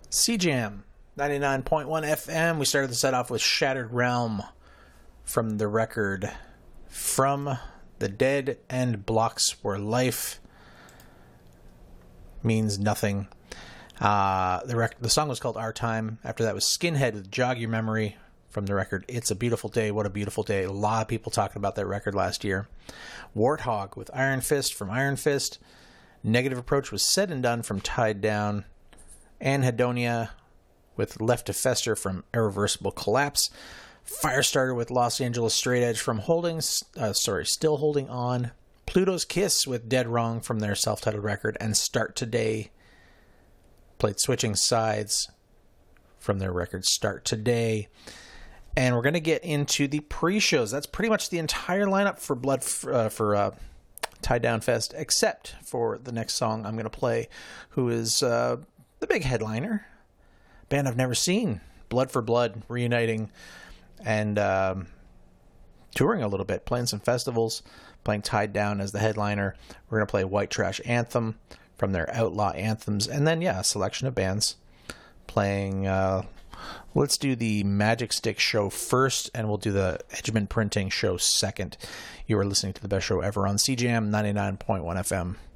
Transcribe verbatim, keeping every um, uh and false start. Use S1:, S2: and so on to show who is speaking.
S1: C-Jam, ninety-nine point one F M. We started the set off with Shattered Realm from the record From the Dead and Blocks Where Life Means Nothing. Uh, the, rec- the song was called Our Time. After that was Skinhead with Jog Your Memory from the record It's a Beautiful Day, What a Beautiful Day. A lot of people talking about that record last year. Warthog with Iron Fist from Iron Fist. Negative Approach was Said and Done from Tied Down. Anhedonia with Left to Fester from Irreversible Collapse. Firestarter with Los Angeles Straight Edge from Holding, uh, sorry, Still Holding On. Pluto's Kiss with Dead Wrong from their self-titled record. And Start Today played Switching Sides from their record Start Today. And we're going to get into the pre-shows. That's pretty much the entire lineup for Blood uh, for uh, Tied Down Fest, except for the next song I'm going to play, who is uh, the big headliner. Band I've never seen, Blood for Blood, reuniting and um, touring a little bit, playing some festivals, playing Tied Down as the headliner. We're going to play White Trash Anthem from their Outlaw Anthems, and then, yeah, a selection of bands playing. Uh, let's do the Magic Stick show first, and we'll do the Edgman Printing show second. You are listening to the best show ever on C-Jam ninety-nine point one F M.